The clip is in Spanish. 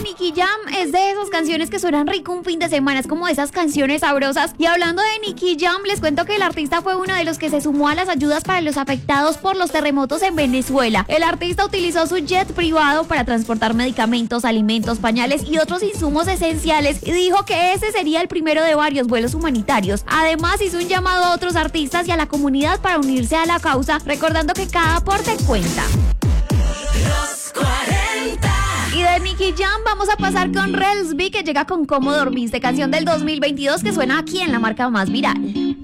Nicky Jam es de esas canciones que suenan rico un fin de semana, es como esas canciones sabrosas. Y hablando de Nicky Jam, les cuento que el artista fue uno de los que se sumó a las ayudas para los afectados por los terremotos en Venezuela. El artista utilizó su jet privado para transportar medicamentos, alimentos, pañales y otros insumos esenciales y dijo que ese sería el primero de varios vuelos humanitarios. Además, hizo un llamado a otros artistas y a la comunidad para unirse a la causa, recordando que cada aporte cuenta. Los 40. Y de Nicky Jam vamos a pasar con Rels B, que llega con Cómo Dormiste, canción del 2022 que suena aquí en la marca más viral.